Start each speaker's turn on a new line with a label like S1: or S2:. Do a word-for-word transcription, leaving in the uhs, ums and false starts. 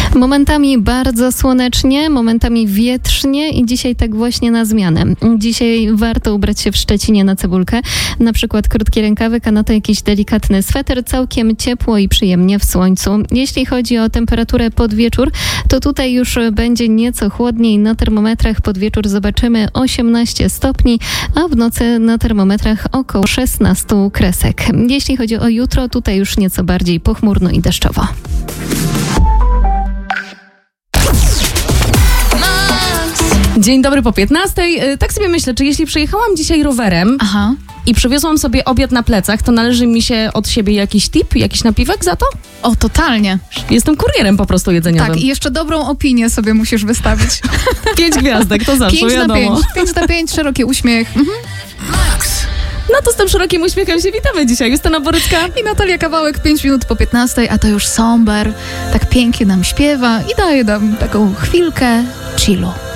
S1: Momentami bardzo słonecznie, momentami wietrznie i dzisiaj tak właśnie na zmianę. Dzisiaj warto ubrać się w Szczecinie na cebulkę, na przykład krótkie rękawy, a na to jakiś delikatny sweter, całkiem ciepło i przyjemnie w słońcu. Jeśli chodzi o temperaturę pod wieczór, to tutaj już będzie nieco chłodniej. Na termometrach pod wieczór zobaczymy osiemnaście stopni, a w nocy na termometrach około szesnaście kresek. Jeśli chodzi o jutro, tutaj już nieco bardziej pochmurno i deszczowo.
S2: Dzień dobry po piętnastej. Tak sobie myślę, czy jeśli przejechałam dzisiaj rowerem
S3: Aha.
S2: i przywiozłam sobie obiad na plecach, to należy mi się od siebie jakiś tip, jakiś napiwek za to?
S3: O, totalnie.
S2: Jestem kurierem po prostu jedzeniowym.
S3: Tak, i jeszcze dobrą opinię sobie musisz wystawić.
S2: Pięć gwiazdek, to zawsze,
S3: Pięć na
S2: wiadomo.
S3: pięć. Pięć na pięć, szeroki uśmiech. Mhm.
S2: No to z tym szerokim uśmiechem się witamy dzisiaj. Justyna Borycka
S3: I Natalia Kawałek, pięć minut po piętnastej, a to już Somber tak pięknie nam śpiewa i daje nam taką chwilkę chillu.